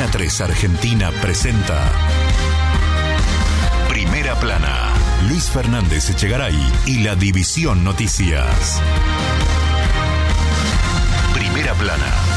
Antena 3 Argentina presenta Primera Plana. Luis Fernández Echegaray y la División Noticias. Primera Plana.